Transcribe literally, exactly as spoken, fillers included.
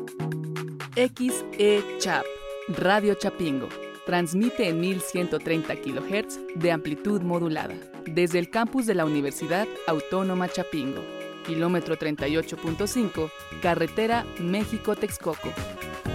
X E Chap, Radio Chapingo. Transmite en mil ciento treinta kilohertz de amplitud modulada. Desde el campus de la Universidad Autónoma Chapingo. Kilómetro treinta y ocho punto cinco, carretera México-Texcoco.